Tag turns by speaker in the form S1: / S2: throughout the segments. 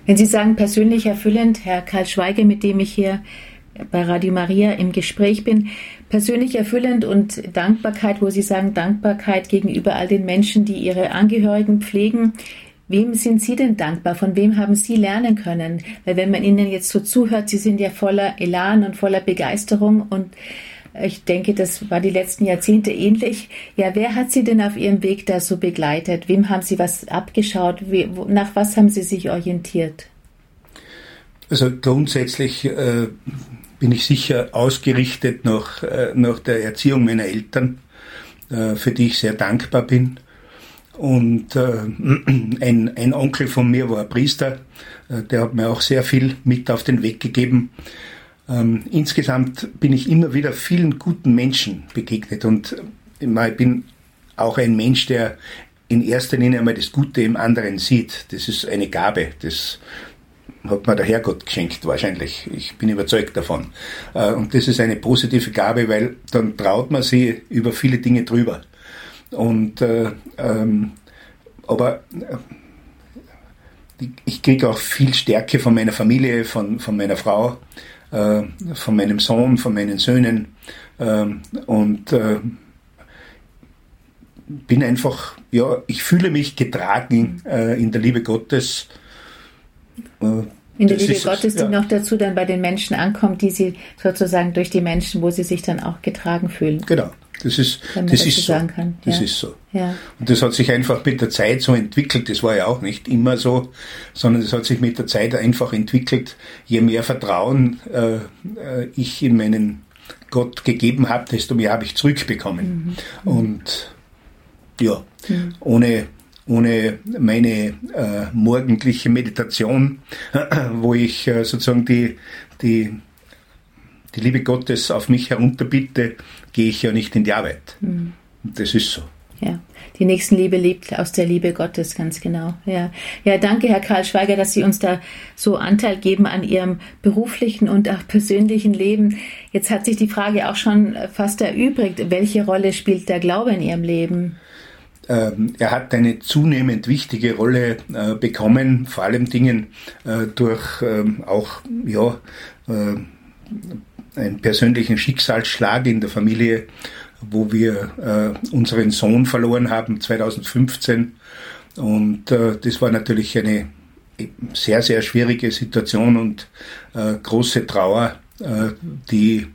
S1: Wenn Sie sagen persönlich erfüllend, Herr Karl Schweiger, mit dem ich hier bei Radio Maria im Gespräch bin, persönlich erfüllend und Dankbarkeit, wo Sie sagen Dankbarkeit gegenüber all den Menschen, die ihre Angehörigen pflegen. Wem sind Sie denn dankbar? Von wem haben Sie lernen können? Weil wenn man Ihnen jetzt so zuhört, Sie sind ja voller Elan und voller Begeisterung und ich denke, das war die letzten Jahrzehnte ähnlich. Ja, wer hat Sie denn auf Ihrem Weg da so begleitet? Wem haben Sie was abgeschaut? Nach was haben Sie sich orientiert?
S2: Also grundsätzlich bin ich sicher ausgerichtet nach der Erziehung meiner Eltern, für die ich sehr dankbar bin. Und ein Onkel von mir war Priester, der hat mir auch sehr viel mit auf den Weg gegeben. Insgesamt bin ich immer wieder vielen guten Menschen begegnet und ich bin auch ein Mensch, der in erster Linie einmal das Gute im anderen sieht. Das ist eine Gabe, das hat mir der Herrgott geschenkt wahrscheinlich. Ich bin überzeugt davon. Und das ist eine positive Gabe, weil dann traut man sich über viele Dinge drüber. Und aber ich kriege auch viel Stärke von meiner Familie, von meiner Frau, von meinem Sohn, von meinen Söhnen und bin einfach, ja, ich fühle mich getragen in der Liebe Gottes.
S1: In der Liebe Gottes, die noch dazu dann bei den Menschen ankommt, die Sie sozusagen durch die Menschen, wo Sie sich dann auch getragen fühlen.
S2: Genau, das ist so. Das ist so. Ja. Und das hat sich einfach mit der Zeit so entwickelt. Das war ja auch nicht immer so, sondern es hat sich mit der Zeit einfach entwickelt. Je mehr Vertrauen ich in meinen Gott gegeben habe, desto mehr habe ich zurückbekommen. Mhm. Und ja, ohne meine morgendliche Meditation, wo ich sozusagen die Liebe Gottes auf mich herunterbitte, gehe ich ja nicht in die Arbeit. Mhm. Das ist so.
S1: Ja, die Nächstenliebe lebt aus der Liebe Gottes, ganz genau. Ja, danke, Herr Karl Schweiger, dass Sie uns da so Anteil geben an Ihrem beruflichen und auch persönlichen Leben. Jetzt hat sich die Frage auch schon fast erübrigt. Welche Rolle spielt der Glaube in Ihrem Leben?
S2: Er hat eine zunehmend wichtige Rolle bekommen, vor allem Dingen durch auch einen persönlichen Schicksalsschlag in der Familie, wo wir unseren Sohn verloren haben 2015. Und das war natürlich eine sehr, sehr schwierige Situation und große Trauer, die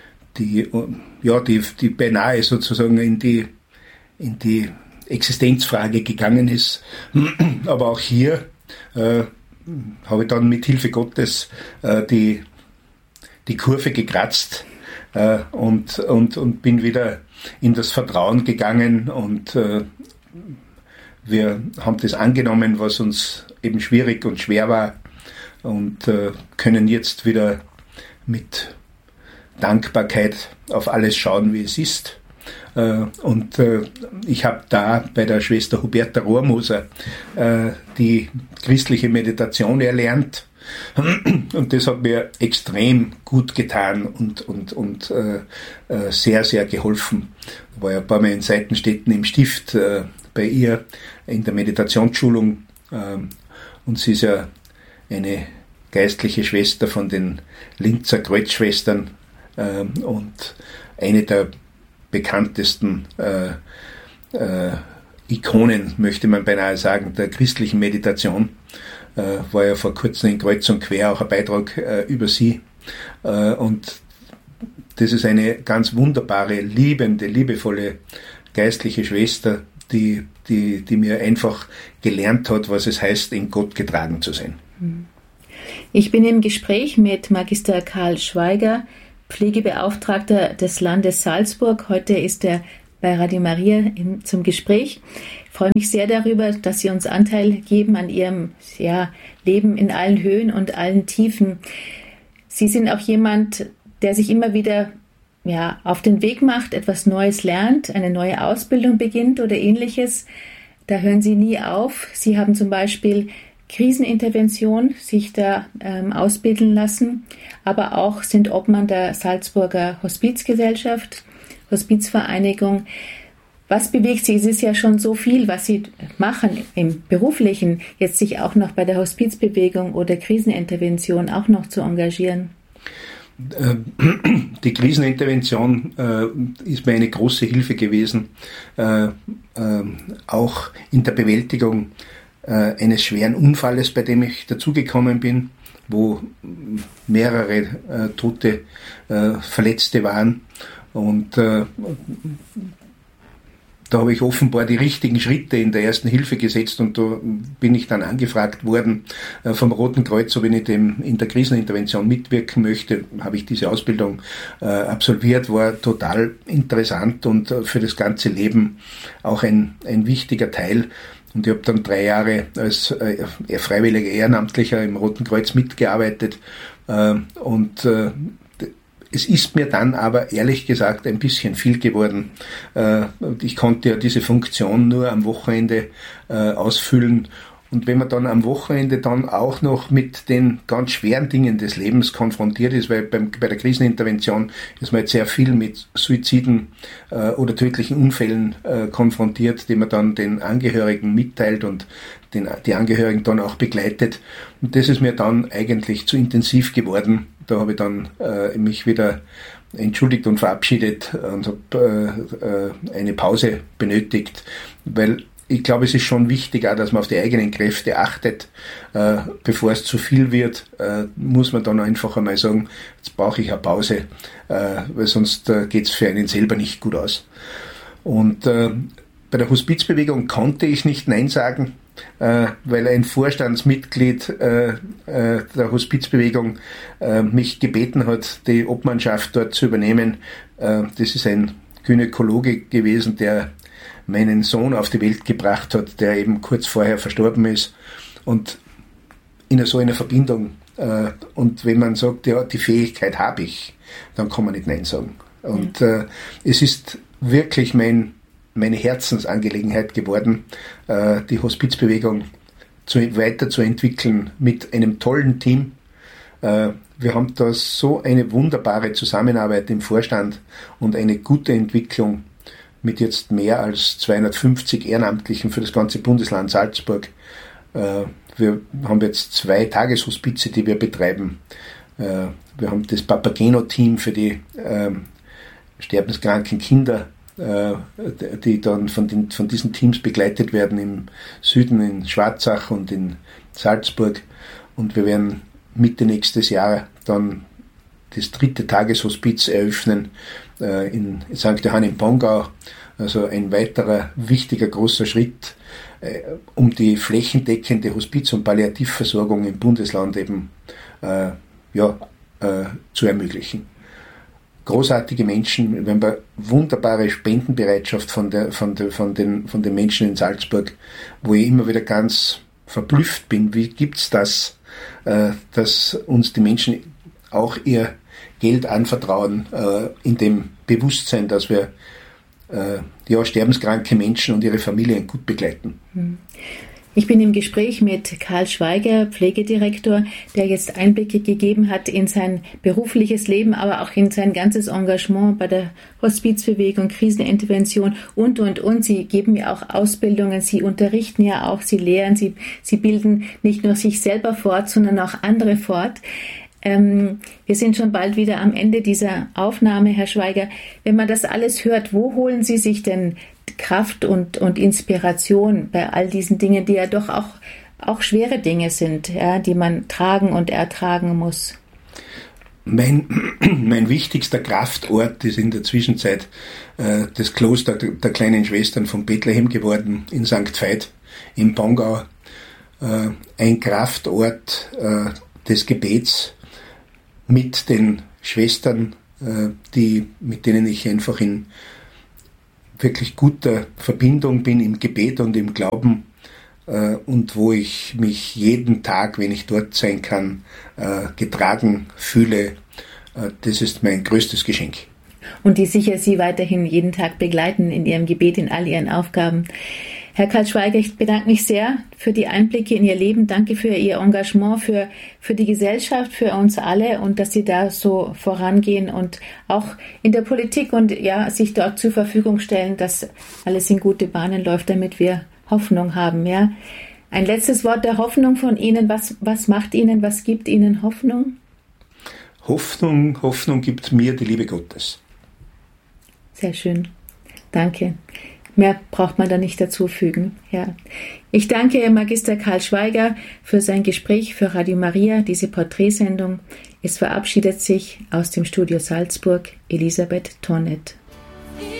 S2: beinahe sozusagen in die Existenzfrage gegangen ist. Aber auch hier habe ich dann mit Hilfe Gottes die Kurve gekratzt und bin wieder in das Vertrauen gegangen und wir haben das angenommen, was uns eben schwierig und schwer war und können jetzt wieder mit Dankbarkeit auf alles schauen, wie es ist. Und ich habe da bei der Schwester Huberta Rohrmoser die christliche Meditation erlernt und das hat mir extrem gut getan und sehr, sehr geholfen. Ich war ja ein paar Mal in Seitenstetten im Stift bei ihr in der Meditationsschulung und sie ist ja eine geistliche Schwester von den Linzer Kreuzschwestern und eine der bekanntesten Ikonen, möchte man beinahe sagen, der christlichen Meditation. War ja vor kurzem in Kreuz und Quer auch ein Beitrag über sie. Und das ist eine ganz wunderbare, liebende, liebevolle geistliche Schwester, die mir einfach gelernt hat, was es heißt, in Gott getragen zu sein.
S1: Ich bin im Gespräch mit Magister Karl Schweiger, Pflegebeauftragter des Landes Salzburg. Heute ist er bei Radio Maria zum Gespräch. Ich freue mich sehr darüber, dass Sie uns Anteil geben an Ihrem Leben in allen Höhen und allen Tiefen. Sie sind auch jemand, der sich immer wieder auf den Weg macht, etwas Neues lernt, eine neue Ausbildung beginnt oder Ähnliches. Da hören Sie nie auf. Sie haben zum Beispiel Krisenintervention sich da ausbilden lassen, aber auch sind Obmann der Salzburger Hospizgesellschaft, Hospizvereinigung. Was bewegt Sie? Es ist ja schon so viel, was Sie machen im Beruflichen, jetzt sich auch noch bei der Hospizbewegung oder Krisenintervention auch noch zu engagieren.
S2: Die Krisenintervention ist mir eine große Hilfe gewesen, auch in der Bewältigung eines schweren Unfalles, bei dem ich dazugekommen bin, wo mehrere tote Verletzte waren. Und da habe ich offenbar die richtigen Schritte in der Ersten Hilfe gesetzt und da bin ich dann angefragt worden vom Roten Kreuz, ob ich nicht in der Krisenintervention mitwirken möchte. Habe ich diese Ausbildung absolviert, war total interessant und für das ganze Leben auch ein wichtiger Teil. Und ich habe dann 3 Jahre als freiwilliger Ehrenamtlicher im Roten Kreuz mitgearbeitet und es ist mir dann aber ehrlich gesagt ein bisschen viel geworden. Ich konnte ja diese Funktion nur am Wochenende ausfüllen. Und wenn man dann am Wochenende dann auch noch mit den ganz schweren Dingen des Lebens konfrontiert ist, weil bei der Krisenintervention ist man jetzt sehr viel mit Suiziden oder tödlichen Unfällen konfrontiert, die man dann den Angehörigen mitteilt und die Angehörigen dann auch begleitet. Und das ist mir dann eigentlich zu intensiv geworden. Da habe ich dann mich wieder entschuldigt und verabschiedet und habe eine Pause benötigt, weil ich glaube, es ist schon wichtig, auch, dass man auf die eigenen Kräfte achtet. Bevor es zu viel wird, muss man dann einfach einmal sagen, jetzt brauche ich eine Pause, weil sonst geht es für einen selber nicht gut aus. Und bei der Hospizbewegung konnte ich nicht Nein sagen, weil ein Vorstandsmitglied der Hospizbewegung mich gebeten hat, die Obmannschaft dort zu übernehmen. Das ist ein Gynäkologe gewesen, der meinen Sohn auf die Welt gebracht hat, der eben kurz vorher verstorben ist. Und in so einer Verbindung, und wenn man sagt, ja, die Fähigkeit habe ich, dann kann man nicht Nein sagen. Und es ist wirklich meine Herzensangelegenheit geworden, die Hospizbewegung weiterzuentwickeln mit einem tollen Team. Wir haben da so eine wunderbare Zusammenarbeit im Vorstand und eine gute Entwicklung mit jetzt mehr als 250 Ehrenamtlichen für das ganze Bundesland Salzburg. Wir haben jetzt 2 Tageshospize, die wir betreiben. Wir haben das Papageno-Team für die sterbenskranken Kinder, die dann von diesen Teams begleitet werden im Süden, in Schwarzach und in Salzburg. Und wir werden Mitte nächstes Jahr dann das 3. Tageshospiz eröffnen in St. Johann im Pongau. Also ein weiterer wichtiger großer Schritt, um die flächendeckende Hospiz- und Palliativversorgung im Bundesland eben zu ermöglichen. Großartige Menschen, wir haben eine wunderbare Spendenbereitschaft von den Menschen in Salzburg, wo ich immer wieder ganz verblüfft bin. Wie gibt's das, dass uns die Menschen auch ihr Geld anvertrauen, in dem Bewusstsein, dass wir sterbenskranke Menschen und ihre Familien gut begleiten.
S1: Ich bin im Gespräch mit Karl Schweiger, Pflegedirektor, der jetzt Einblicke gegeben hat in sein berufliches Leben, aber auch in sein ganzes Engagement bei der Hospizbewegung, Krisenintervention und. Sie geben ja auch Ausbildungen, Sie unterrichten ja auch, Sie lehren, Sie bilden nicht nur sich selber fort, sondern auch andere fort. Wir sind schon bald wieder am Ende dieser Aufnahme, Herr Schweiger. Wenn man das alles hört, wo holen Sie sich denn Kraft und Inspiration bei all diesen Dingen, die ja doch auch schwere Dinge sind, ja, die man tragen und ertragen muss?
S2: Mein wichtigster Kraftort ist in der Zwischenzeit das Kloster der kleinen Schwestern von Bethlehem geworden in St. Veit im Pongau. Ein Kraftort des Gebets mit den Schwestern, mit denen ich einfach in wirklich guter Verbindung bin im Gebet und im Glauben und wo ich mich jeden Tag, wenn ich dort sein kann, getragen fühle. Das ist mein größtes Geschenk.
S1: Und die sicher Sie weiterhin jeden Tag begleiten in Ihrem Gebet, in all Ihren Aufgaben. Herr Karl Schweiger, ich bedanke mich sehr für die Einblicke in Ihr Leben. Danke für Ihr Engagement, für die Gesellschaft, für uns alle und dass Sie da so vorangehen und auch in der Politik und ja, sich dort zur Verfügung stellen, dass alles in gute Bahnen läuft, damit wir Hoffnung haben. Ja. Ein letztes Wort der Hoffnung von Ihnen. Was macht Ihnen, was gibt Ihnen Hoffnung?
S2: Hoffnung gibt mir die Liebe Gottes.
S1: Sehr schön. Danke. Mehr braucht man da nicht dazu fügen. Ja. Ich danke Magister Karl Schweiger für sein Gespräch für Radio Maria, diese Porträtsendung. Es verabschiedet sich aus dem Studio Salzburg Elisabeth Tonnet.